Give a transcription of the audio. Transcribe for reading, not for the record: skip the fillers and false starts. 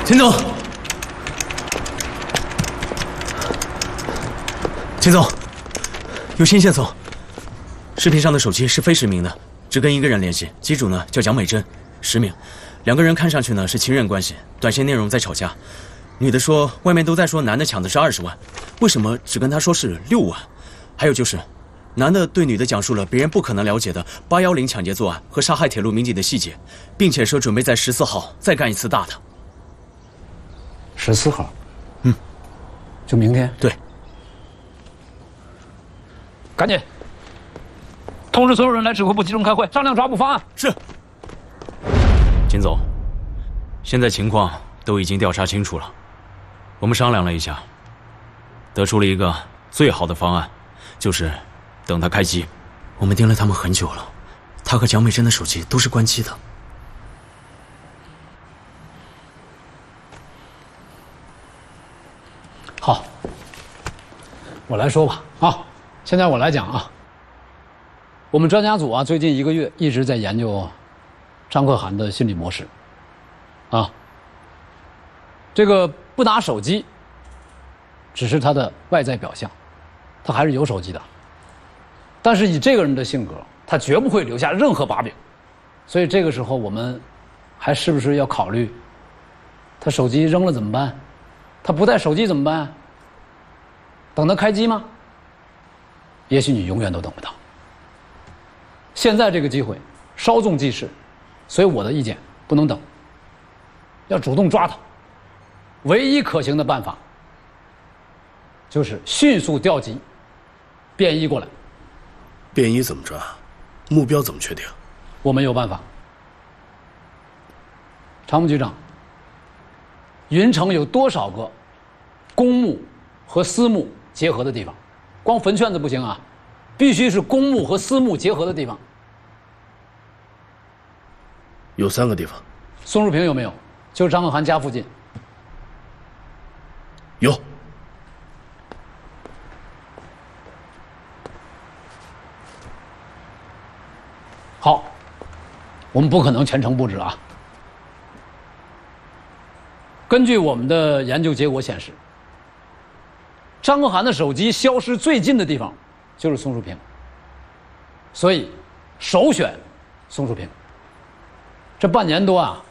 秦总，秦总，有新线索。视频上的手机是非实名的，只跟一个人联系，机主呢叫蒋美珍，实名。两个人看上去呢是情人关系，短信内容在吵架。女的说外面都在说男的抢的是20万，为什么只跟她说是6万？还有就是，男的对女的讲述了别人不可能了解的810抢劫作案和杀害铁路民警的细节，并且说准备在14号再干一次大的。 14号，就明天。 对， 赶紧通知所有人来指挥部集中开会，商量抓捕方案。 是。金总，现在情况都已经调查清楚了，我们商量了一下，得出了一个最好的方案，就是等他开机。我们盯了他们很久了，他和蒋美珍的手机都是关机的。 好，我来说吧啊，现在我来讲啊。我们专家组啊，最近1个月一直在研究张可涵的心理模式，啊，这个不拿手机，只是他的外在表象，他还是有手机的，但是以这个人的性格，他绝不会留下任何把柄，所以这个时候我们还是不是要考虑，他手机扔了怎么办？他不带手机怎么办？等他开机吗？也许你永远都等不到。现在这个机会稍纵即逝，所以我的意见不能等，要主动抓他。唯一可行的办法就是迅速调集便衣过来。 便衣怎么抓？目标怎么确定？ 我们有办法。常务局长，云城有多少个公墓和私墓结合的地方？光坟圈子不行啊，必须是公墓和私墓结合的地方。 有3个地方。 宋树平有没有？就是张可涵家附近。 有。 好，我们不可能全程布置啊。根据我们的研究结果显示，张可涵的手机消失最近的地方就是宋树平，所以首选宋树平。这半年多啊，